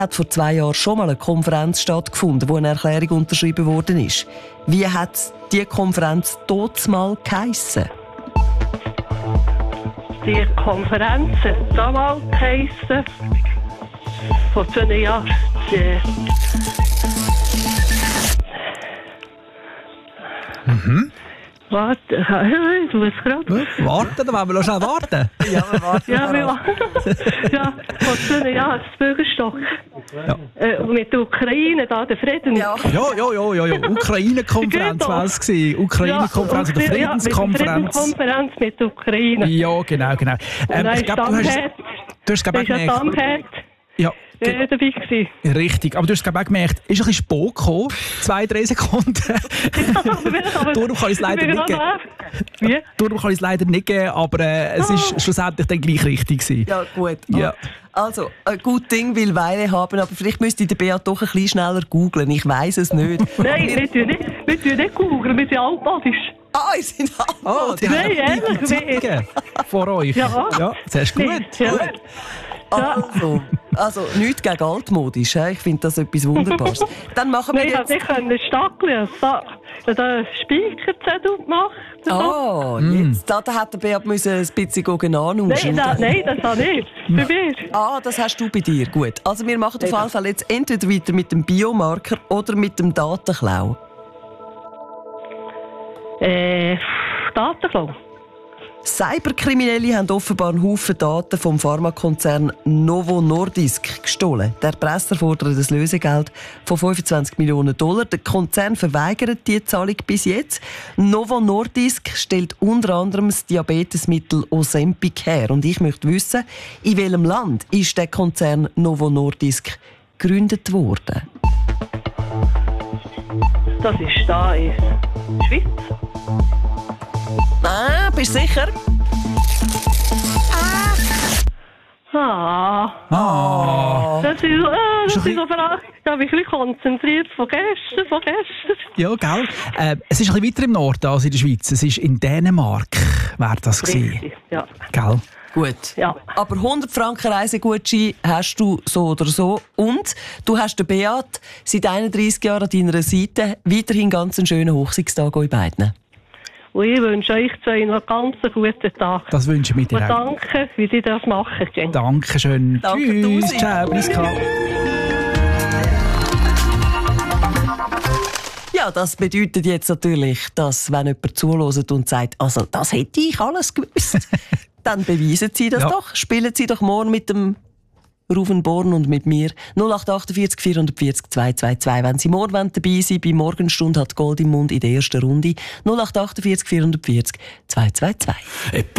Hat vor 2 Jahren schon mal eine Konferenz stattgefunden, wo eine Erklärung unterschrieben worden ist. Wie hat diese Konferenz damals geheissen? Die Konferenz hat damals geheissen, vor 2 Jahren. Warte, ich muss gerade. Warten, dann wollen wir noch schnell warten. Ja, wir warten. Ja, wir ja, vor 2 Jahren, das Bürgerstock. Ja. Mit der Ukraine, da der Frieden. Ja. Ja. Ukraine-Konferenz war es. Ukraine-Konferenz oder Friedenskonferenz. Friedenskonferenz mit der Ukraine. Ja, genau. Ich glaube, du hast gemerkt. Ja. Dabei gewesen. Richtig, aber du hast auch gemerkt, ist ein bisschen Sport gekommen, 2-3 Sekunden. Darum kann ich es leider nicht geben. Wie? Darum kann ich es leider nicht geben, aber es ist schlussendlich dann gleich richtig gewesen. Ja, gut. Ja. Also, ein gutes Ding will Weile haben, aber vielleicht müsste der Beat doch ein bisschen schneller googlen. Ich weiss es nicht. Nein, wir tun nicht googeln, wir sind altmodisch. Ah, ihr seid Die Nein, haben ehrlich, die Zeitungen vor euch. Ja. Ja, das ist gut. Ja. Also nichts gegen altmodisch. Ich finde das etwas Wunderbares. Dann machen wir Ich jetzt... konnte nicht stackeln. Den Speicherzettel gemacht. Jetzt. Da hat der Beat ein bisschen anhuschen. Nein, das habe ich. Bei mir. Das hast du bei dir. Gut. Also wir machen auf jeden Fall jetzt entweder weiter mit dem Biomarker oder mit dem Datenklau. Datenklau. Cyberkriminelle haben offenbar einen Haufen Daten vom Pharmakonzern Novo Nordisk gestohlen. Der Erpresser fordert das Lösegeld von $25 Millionen. Der Konzern verweigert die Zahlung bis jetzt. Novo Nordisk stellt unter anderem das Diabetesmittel Ozempic her. Und ich möchte wissen, in welchem Land ist der Konzern Novo Nordisk gegründet worden? Das ist da in der Schweiz. Bist du sicher? Das ist so Frage. Da bin ich ein bisschen konzentriert von gestern. Ja, gell? Es ist ein bisschen weiter im Norden als in der Schweiz. Es ist in Dänemark, wäre das gewesen. Richtig, ja. Gell? Gut. Ja. Aber 100 Franken Reisegutschein hast du so oder so. Und du hast den Beat seit 31 Jahren an deiner Seite. Weiterhin ganz einen schönen Hochzeitstag euch beiden. Und ich wünsche euch zwei noch einen ganz guten Tag. Das wünsche ich mir dir Und auch. danke, wie Sie das machen. Dankeschön. Danke, Tschüss. Tusi. Ciao, Priska. Ja, das bedeutet jetzt natürlich, dass wenn jemand zuhört und sagt, also das hätte ich alles gewusst, dann beweisen Sie das doch. Spielen Sie doch morgen mit dem Rufen Born und mit mir 0848 440 222. Wenn Sie morgen dabei sind, bei Morgenstunde hat Gold im Mund in der ersten Runde 0848 440 222.